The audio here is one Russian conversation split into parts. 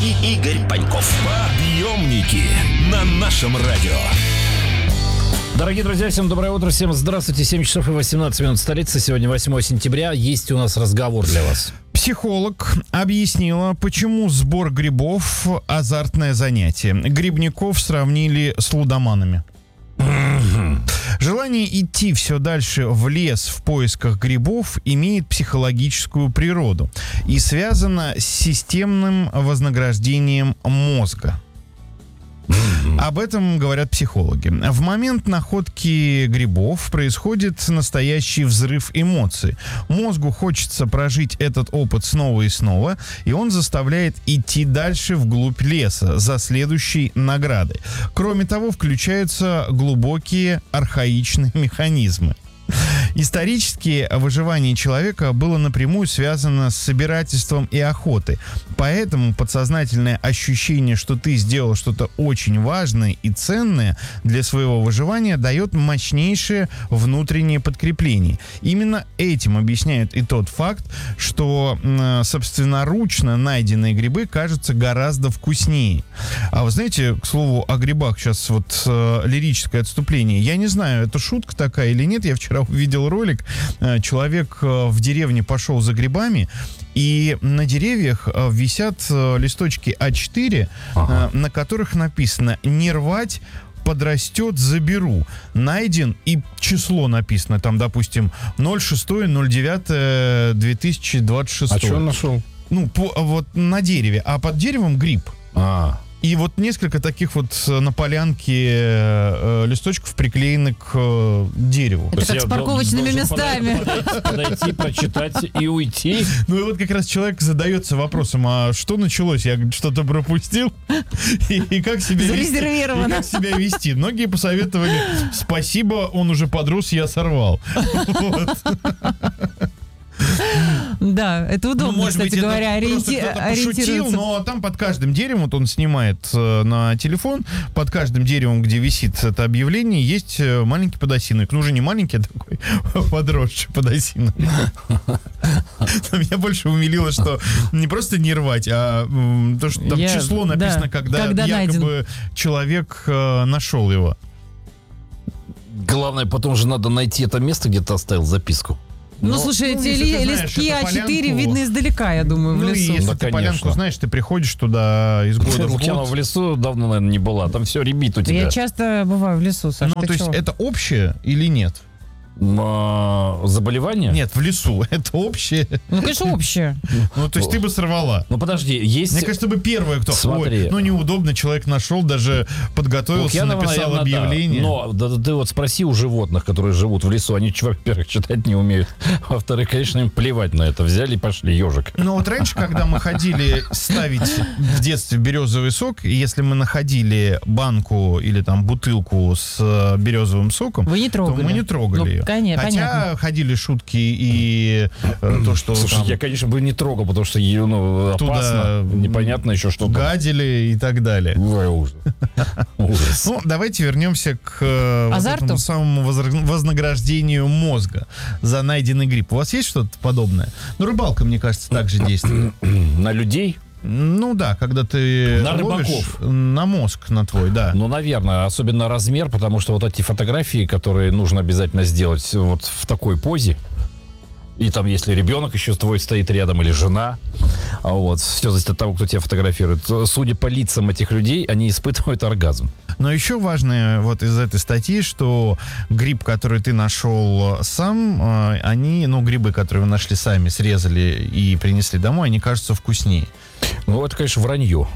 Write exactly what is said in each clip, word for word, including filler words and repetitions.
и Игорь Паньков. Подъемники на нашем радио. Дорогие друзья, всем доброе утро, всем здравствуйте. семь часов и восемнадцать минут столицы. Сегодня восьмое сентября. Есть у нас разговор для вас. Психолог объяснила, почему сбор грибов – азартное занятие. Грибников сравнили с лудоманами. Желание идти все дальше в лес в поисках грибов имеет психологическую природу и связано с системным вознаграждением мозга. Об этом говорят психологи. В момент находки грибов происходит настоящий взрыв эмоций. Мозгу хочется прожить этот опыт снова и снова, и он заставляет идти дальше вглубь леса за следующей наградой. Кроме того, включаются глубокие архаичные механизмы. Исторически выживание человека было напрямую связано с собирательством и охотой. Поэтому подсознательное ощущение, что ты сделал что-то очень важное и ценное для своего выживания, дает мощнейшее внутреннее подкрепление. Именно этим объясняют и тот факт, что э, собственноручно найденные грибы кажутся гораздо вкуснее. А вы знаете, к слову о грибах, сейчас вот э, лирическое отступление. Я не знаю, это шутка такая или нет. Я вчера увидел ролик. Человек в деревне пошел за грибами, и на деревьях висят листочки а четыре, ага. на которых написано «Не рвать, подрастет, заберу». Найден, и число написано, там, допустим, ноль шестое ноль девятое две тысячи двадцать шестое. А что он нашел? Ну, по, вот на дереве, а под деревом гриб. А. И вот несколько таких вот на полянке э, листочков приклеены к э, дереву. Это как с парковочными местами. Подойти, подойти, прочитать и уйти. Ну и вот как раз человек задается вопросом, а что началось? Я что-то пропустил? И, и как себя вести? И как себя вести? Многие посоветовали: спасибо, он уже подрос, я сорвал. Да, это удобно, ну, может кстати быть, говоря, ориенти... пошутил, но там под каждым деревом, вот он снимает э, на телефон, под каждым деревом, где висит это объявление, есть маленький подосиновик. Ну, уже не маленький, а такой подросший подосиновик. Меня больше умилило, что не просто не рвать, а то, что там число написано, когда якобы человек нашел его. Главное, потом же надо найти это место, где ты оставил записку. Ну, ну, слушай, эти ну, ли, знаешь, листки а четыре полянку... видно издалека, я думаю, в ну, лесу. Ну, если да, ты конечно. Полянку знаешь, ты приходишь туда из года в год. Лукьянова в лесу давно, наверное, не была. Там все ребит у тебя. Я часто бываю в лесу, Саша. Ну, то есть чего? это общее или нет? А, заболевание? Нет, в лесу. Это общее. Ну, конечно, общее. Ну, то есть ты бы сорвала. Ну, подожди, есть... Мне кажется, бы первое, кто... Смотри. Ой, ну, неудобно, человек нашел, даже подготовился, Лукьянова, написал наверное, объявление. Да. Но да, ты вот спроси у животных, которые живут в лесу, они, во-первых, читать не умеют. Во-вторых, конечно, им плевать на это. Взяли и пошли, ежик. Ну, вот раньше, когда мы ходили ставить в детстве березовый сок, и если мы находили банку или там бутылку с березовым соком, вы не трогали. то мы не трогали ну, ее. Конечно, Хотя понятно. Ходили шутки и э, то, что... Слушай, там, я, конечно, бы не трогал, потому что ну, опасно, непонятно еще что-то. Гадили и так далее. Ой, ужас. Ужас. Ну, давайте вернемся к э, вот этому самому вознаграждению мозга за найденный гриб. У вас есть что-то подобное? Ну, рыбалка, мне кажется, также действует. На людей? Ну да, когда ты на ловишь рыбаков. На мозг, на твой, да. Ну, наверное, особенно размер, потому что вот эти фотографии, которые нужно обязательно сделать вот в такой позе, и там, если ребенок еще твой стоит рядом, или жена, вот, все зависит от того, кто тебя фотографирует. Судя по лицам этих людей, они испытывают оргазм. Но еще важное вот из этой статьи, что гриб, который ты нашел сам, они, ну, грибы, которые вы нашли сами, срезали и принесли домой, они кажутся вкуснее. Ну, это, конечно, вранье.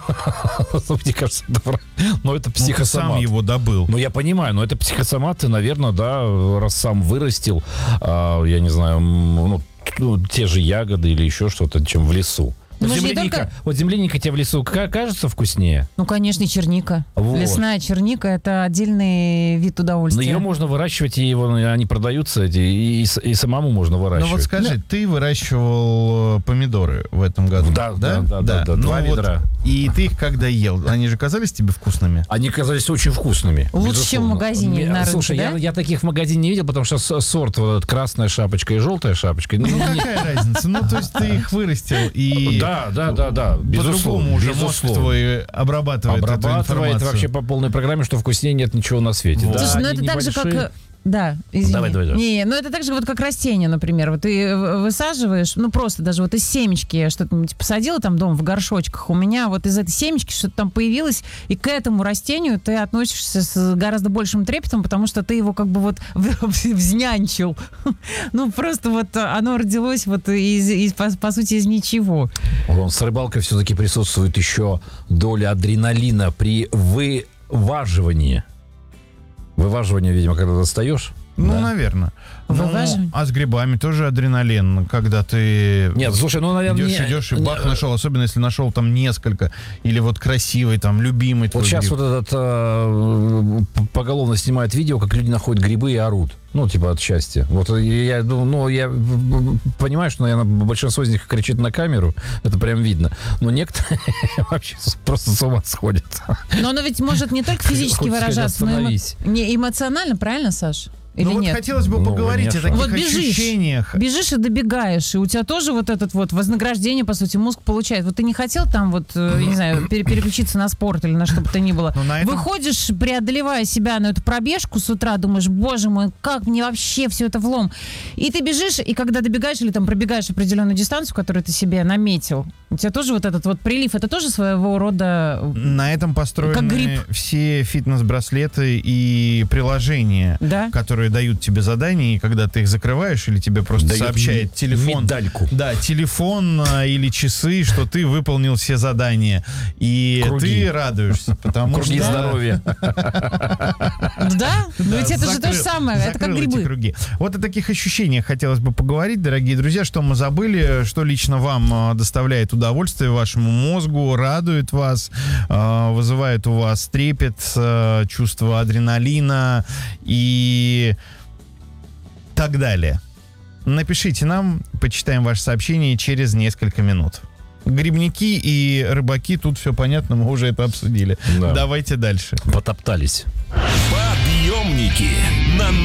Мне кажется, это вранье. Но это психосомат. Ну, ты сам его добыл. Ну, я понимаю, но это психосомат, ты, наверное, да, раз сам вырастил, а, я не знаю, ну, те же ягоды или еще что-то, чем в лесу. Вот земляника, только... вот земляника тебе в лесу кажется вкуснее? Ну, конечно, и черника. Вот. Лесная черника – это отдельный вид удовольствия. Но ее можно выращивать, и его, они продаются, эти, и, и, и самому можно выращивать. Ну вот скажи, да. Ты выращивал помидоры в этом году? Да, да, да. да, да, да, да. Два ну, ведра. Вот И ты их когда ел, они же казались тебе вкусными? Они казались очень вкусными. Лучше, безусловно. чем в магазине Мне- на рынке, Слушай, да? я, я таких в магазине не видел, потому что с- сорт вот этот красная шапочка и желтая шапочка. Ну, Ну не- какая разница? Ну то есть ты их вырастил и Да, да, да, да, безусловно. по-другому уже мозг безусловно. твой обрабатывает, эту Обрабатывает информацию. вообще по полной программе, что вкуснее нет ничего на свете. Вот. Да, Слушай, ну они это так же, как... небольшие. э, Да, извини. Давай, давай, давай. Не, ну это так же вот как растение, например. Вот ты э, высаживаешь, ну просто даже вот из семечки я что-то посадила там дома в горшочках. У меня вот из этой семечки что-то там появилось, и к этому растению ты относишься с гораздо большим трепетом, потому что ты его как бы вот взнянчил. Ну просто вот оно родилось вот из, из- по, по сути из ничего. Вон, с рыбалкой все-таки присутствует еще доля адреналина при вываживании. Вываживание, видимо, когда достаешь. Ну, да? наверное. Ну, Вываживание? а с грибами тоже адреналин, когда ты Нет, слушай, ну, наверное... идешь, не- идешь и не- бах, нашел, особенно если нашел там несколько, или вот красивый, там, любимый твой Вот сейчас гриб. вот этот э, п- поголовно снимает видео, как люди находят грибы и орут. Ну, типа от счастья. Вот я, ну, ну, я понимаю, что, наверное, большинство из них кричит на камеру. Это прям видно. Но некоторые вообще с- просто с ума сходят. Но оно ведь может не только физически Хоть выражаться, но и эмо- остановись. не эмоционально, правильно, Саш? Или Ну вот нет? хотелось бы Ну, поговорить о конечно. таких Вот бежишь. ощущениях. Бежишь и добегаешь, и у тебя тоже вот этот вот вознаграждение, по сути, мозг получает. Вот ты не хотел там вот, э, я не знаю, пере- переключиться на спорт или на что бы то ни было. Но на этом- Выходишь, преодолевая себя на эту пробежку с утра, думаешь, боже мой, как мне вообще все это влом. И ты бежишь, и когда добегаешь или там пробегаешь определенную дистанцию, которую ты себе наметил, у тебя тоже вот этот вот прилив, это тоже своего рода... На этом Как построены гриб. все фитнес-браслеты и приложения, Да? которые дают тебе задания, и когда ты их закрываешь, или тебе просто Дают сообщает м- телефон. медальку. Да, телефон а, или часы, что ты выполнил все задания. И Круги. ты радуешься, потому Круги что... здоровья. Да? Ну ведь это же то же Закрыл- самое, это как закрыл эти грибы. круги. Вот о таких ощущениях хотелось бы поговорить, дорогие друзья, что мы забыли, что лично вам а, доставляет удовольствие вашему мозгу, радует вас, а, вызывает у вас трепет, а, чувство адреналина и так далее. Напишите нам, почитаем ваше сообщение через несколько минут. Грибники и рыбаки, тут все понятно, мы уже это обсудили. Да. Давайте дальше. Потоптались. Подъемники на